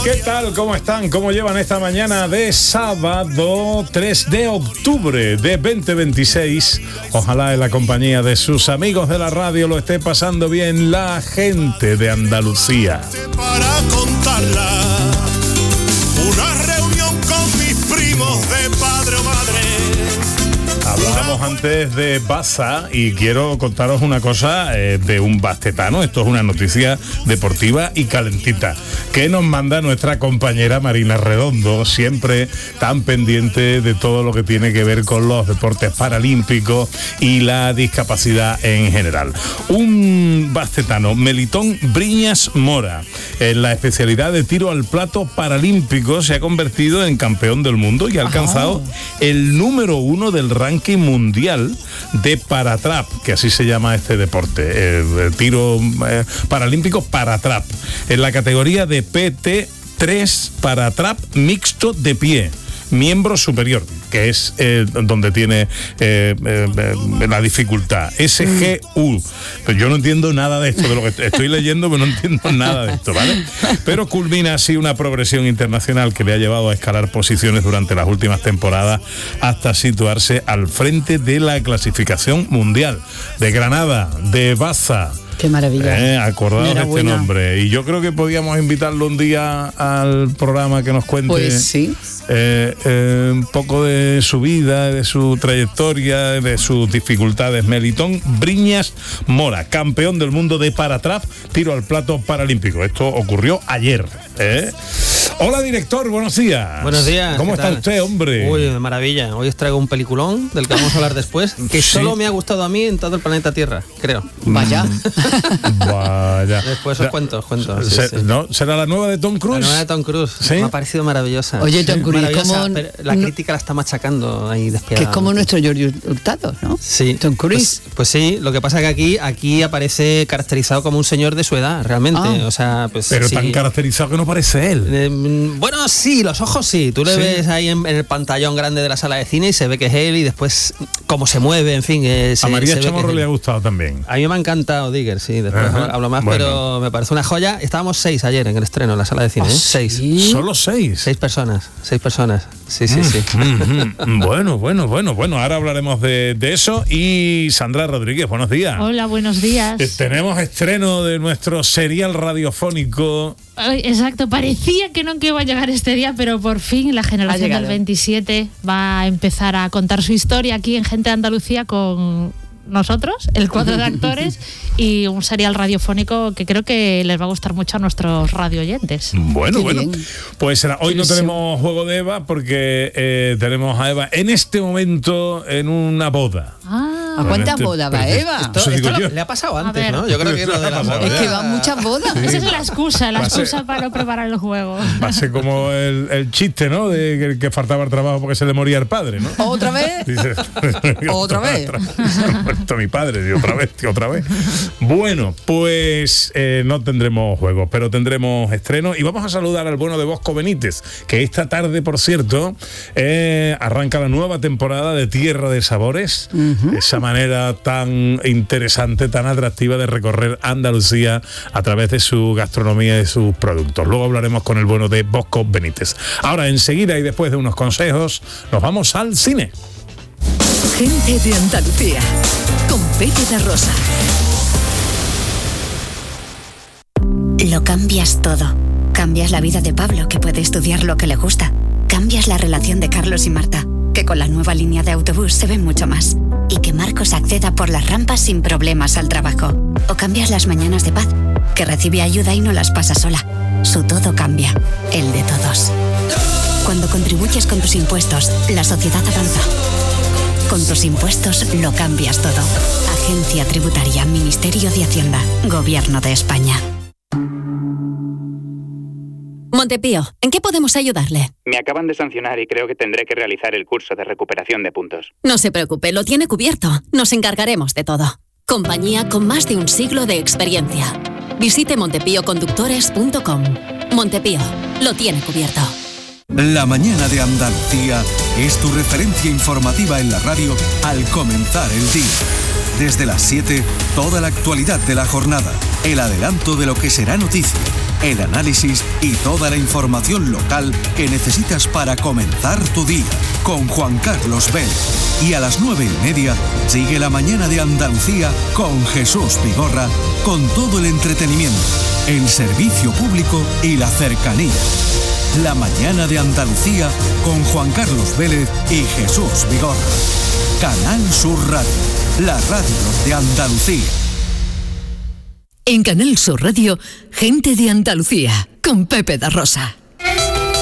¿Qué tal? ¿Cómo están? ¿Cómo llevan esta mañana de sábado 3 de octubre de 2026? Ojalá en la compañía de sus amigos de la radio lo esté pasando bien la gente de Andalucía. Para contarla, una reunión con mis primos de padre o madre. Hablábamos antes de Baza y quiero contaros una cosa de un bastetano. Esto es una noticia deportiva y calentita que nos manda nuestra compañera Marina Redondo, siempre tan pendiente de todo lo que tiene que ver con los deportes paralímpicos y la discapacidad en general. Un bastetano, Melitón Briñas Mora, en la especialidad de tiro al plato paralímpico, se ha convertido en campeón del mundo y ha alcanzado el número 1 del ranking mundial de paratrap, que así se llama este deporte, el tiro paralímpico paratrap, en la categoría de PT3 paratrap mixto de pie, miembro superior, que es donde tiene la dificultad, SGU. Pero yo no entiendo nada de esto, de lo que estoy leyendo, pero no entiendo nada de esto, ¿vale? Pero culmina así una progresión internacional que le ha llevado a escalar posiciones durante las últimas temporadas hasta situarse al frente de la clasificación mundial. De Granada, de Baza. Qué maravilla. Acordaos de este nombre. Y yo creo que podíamos invitarlo un día al programa que nos cuente, pues sí, un poco de su vida, de su trayectoria, de sus dificultades. Melitón Briñas Mora, campeón del mundo de paratrap, tiro al plato paralímpico. Esto ocurrió ayer. Hola, director, buenos días. Buenos días. ¿Cómo está usted, hombre? Uy, maravilla. Hoy os traigo un peliculón del que vamos a hablar después, que ¿Sí? Solo me ha gustado a mí en todo el planeta Tierra, creo. Vaya. Vaya. Después os cuento. Sí. ¿No? ¿Será la nueva de Tom Cruise? La nueva de Tom Cruise. ¿Sí? Me ha parecido maravillosa. Oye, Tom Cruise, maravillosa, como pero la crítica la está machacando ahí despiadada. que es como nuestro Jordi Hurtado, ¿no? Sí. Tom Cruise. Pues sí, lo que pasa es que aquí aparece caracterizado como un señor de su edad, realmente. O sea, pues pero sí. tan caracterizado que no parece él. Bueno, sí, los ojos sí. Tú le ves ahí en el pantallón grande de la sala de cine y se ve que es él, y después cómo se mueve, en fin. A María Chamorro le ha gustado también. A mí me ha encantado Digger, sí, después hablo más, bueno. Pero me parece una joya. Estábamos 6 ayer en el estreno, en la sala de cine, 6. ¿Sí? ¿Solo 6? 6 personas. Sí. Bueno. Ahora hablaremos de eso. Y Sandra Rodríguez, buenos días. Hola, buenos días. Tenemos estreno de nuestro serial radiofónico. Exacto, parecía que no iba a llegar este día, pero por fin la generación del 27 va a empezar a contar su historia aquí en Gente de Andalucía con nosotros, el cuadro de actores, y un serial radiofónico que creo que les va a gustar mucho a nuestros radioyentes. Bueno, Bien. pues hoy no tenemos juego de Eva porque tenemos a Eva en este momento en una boda. ¿A cuántas bodas va Eva? Esto le ha pasado antes, ¿no? Yo creo que lo de la boda. Es que van muchas bodas. Esa es la excusa para no preparar el juego. Va a ser como el chiste, ¿no? De que faltaba el trabajo porque se le moría el padre, ¿no? ¿Otra vez? Dice, ¿Otra vez? Esto mi padre, otra vez. Bueno, pues no tendremos juegos, pero tendremos estreno. Y vamos a saludar al bueno de Bosco Benítez, que esta tarde, por cierto, arranca la nueva temporada de Tierra de Sabores. Esa manera tan interesante, tan atractiva de recorrer Andalucía a través de su gastronomía y de sus productos. Luego hablaremos con el bueno de Bosco Benítez. Ahora, enseguida y después de unos consejos, nos vamos al cine. Gente de Andalucía, con Pepe da Rosa. Lo cambias todo. Cambias la vida de Pablo, que puede estudiar lo que le gusta. Cambias la relación de Carlos y Marta, que con la nueva línea de autobús se ven mucho más. Y que Marcos acceda por las rampas sin problemas al trabajo. O cambias las mañanas de Paz, que recibe ayuda y no las pasa sola. Su todo cambia, el de todos. Cuando contribuyes con tus impuestos, la sociedad avanza. Con tus impuestos lo cambias todo. Agencia Tributaria, Ministerio de Hacienda, Gobierno de España. Montepío, ¿en qué podemos ayudarle? Me acaban de sancionar y creo que tendré que realizar el curso de recuperación de puntos. No se preocupe, lo tiene cubierto. Nos encargaremos de todo. Compañía con más de un siglo de experiencia. Visite montepíoconductores.com. Montepío, lo tiene cubierto. La mañana de Andalucía es tu referencia informativa en la radio al comenzar el día. Desde las 7, toda la actualidad de la jornada, el adelanto de lo que será noticia, el análisis y toda la información local que necesitas para comenzar tu día. Con Juan Carlos Vélez. Y a las 9:30 sigue La Mañana de Andalucía con Jesús Vigorra, con todo el entretenimiento, el servicio público y la cercanía. La Mañana de Andalucía con Juan Carlos Vélez y Jesús Vigorra. Canal Sur Radio, la radio de Andalucía. En Canal Sur Radio, Gente de Andalucía, con Pepe da Rosa.